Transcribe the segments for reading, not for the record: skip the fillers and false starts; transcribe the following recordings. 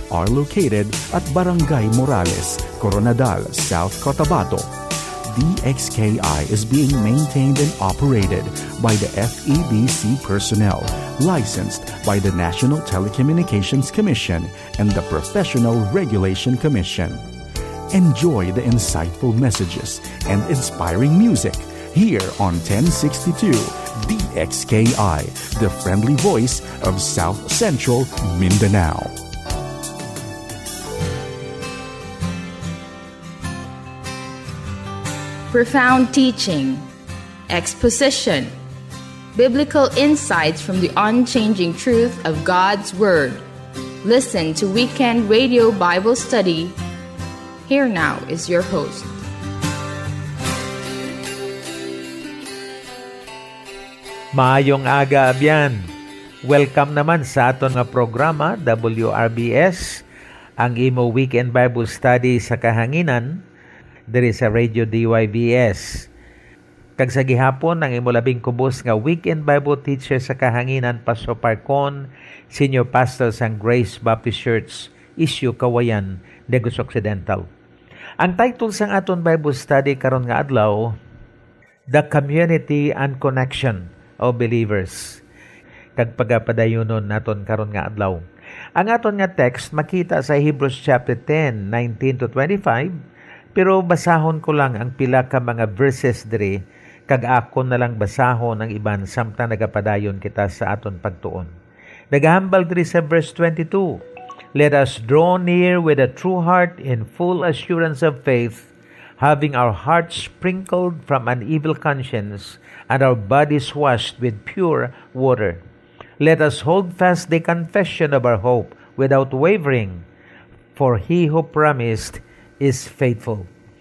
are located at Barangay Morales, Coronadal, South Cotabato. DXKI is being maintained and operated by the FEBC personnel, licensed by the National Telecommunications Commission and the Professional Regulation Commission. Enjoy the insightful messages and inspiring music here on 1062 DXKI, the friendly voice of South Central Mindanao. Profound teaching, exposition, biblical insights from the unchanging truth of God's Word. Listen to Weekend Radio Bible Study. Here now is your host. Maayong aga abyan. Welcome naman sa aton nga programa WRBS, ang imo Weekend Bible Study sa kahanginan diri sa Radio DYBS. Kag sa gihapon ang imo labing kubos nga Weekend Bible Teacher sa kahanginan, Pastor Parcon, Senior Pastor sang Grace Baptist Church, Issue Kawayan, Negros Occidental. Ang title sang aton Bible Study karon nga adlaw, The Community and Connection of Believers. Kag pagapadayonon naton karon nga adlaw. Ang aton nga text makita sa Hebrews chapter 10, 19 to 25, pero basahon ko lang ang pila ka mga verses diri, kag ako na lang basahon ang iban samtang nagapadayon kita sa aton pagtuon. Nagahambal diri sa verse 22, Let us draw near with a true heart in full assurance of faith, having our hearts sprinkled from an evil conscience and our bodies washed with pure water. Let us hold fast the confession of our hope without wavering, for he who promised is faithful.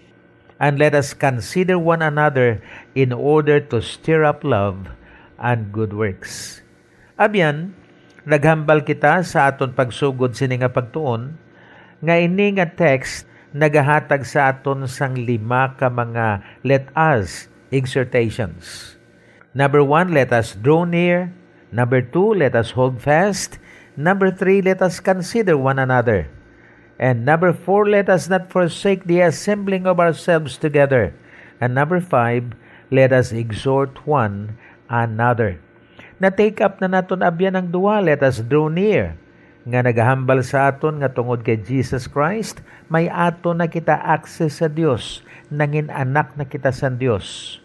And let us consider one another in order to stir up love and good works. Abyan, naghambal kita sa aton pagsugod sini nga pagtuon, nga ini nga text nagahatag sa aton sang 5 ka mga let us exhortations. Number 1, let us draw near. Number 2, let us hold fast. Number 3, let us consider one another. And number 4, let us not forsake the assembling of ourselves together. And number 5, let us exhort one another. Na-take up na naton abyan ang duwa, let us draw near. Nga nagahambal sa aton nga tungod kay Jesus Christ, may aton na kita access sa Dios, nangin anak na kita sa Dios.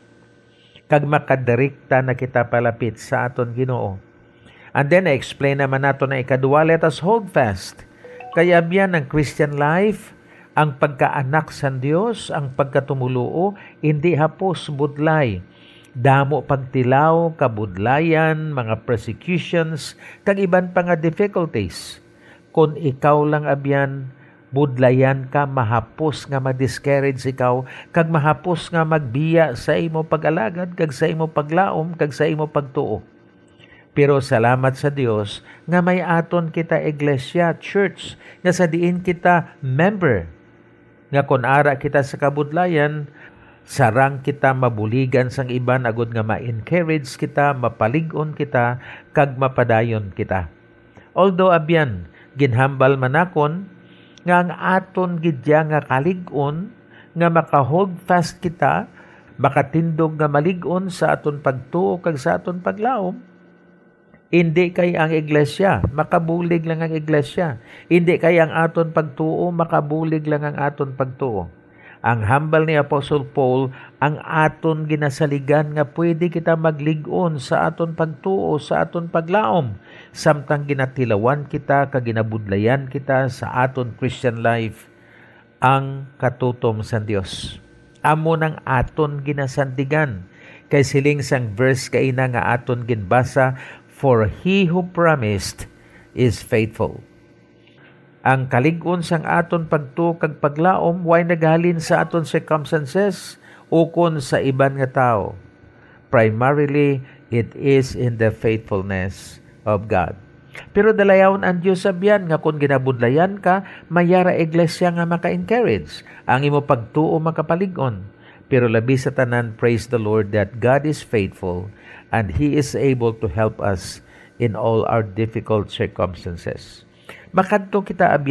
Kag makadirikta na kita palapit sa aton Ginoo. And then explain naman naton na ikaduwa, let us hold fast. Kaya biyan ang Christian life, ang pagkaanak sa Diyos, ang pagkatumuluo, hindi hapos budlay. Damo pagtilaw, kabudlayan, mga persecutions, kag iban pa nga difficulties. Kung ikaw lang abyan, budlayan ka, mahapos nga ma-discourage ikaw, kag mahapos nga magbiya sa imo pag-alagad, kag sa imo paglaom, kag sa imo pagtuo. Pero salamat sa Dios nga may aton kita iglesia, church, nga sa diin kita member. Nga kun ara kita sa kabudlayan, sarang kita mabuligan sang iban agud nga ma-encourage kita, mapalig-on kita, kag mapadayon kita. Although abyan, ginhambal manakon, nga ang aton gidya nga kalig-on, nga maka-hold fast kita, makatindog nga malig-on sa aton pagtuo kag sa aton paglaom. Hindi kay ang iglesia, makabulig lang ang iglesia. Hindi kay ang aton pagtuo, makabulig lang ang aton pagtuo. Ang hambal ni Apostle Paul, ang aton ginasaligan nga pwede kita maglig-on sa aton pagtuo, sa aton paglaom. Samtang ginatilawan kita, kaginabudlayan kita sa aton Christian life, ang katutom sa Dios. Amo ng aton ginasandigan. Kay siling sang verse kaina nga aton ginbasa, for he who promised is faithful. Ang kalig-on sang aton pagtuo kag paglaom way naghalin sa aton circumstances ukon sa iban nga tao. Primarily, it is in the faithfulness of God. Pero dalayawon ang Diyos sabyan nga kung ginabudlayan ka, mayara iglesia nga maka-encourage. Ang imo pagtuo makapalig-on. Pero labi sa tanan, praise the Lord that God is faithful and He is able to help us in all our difficult circumstances. Makadto kita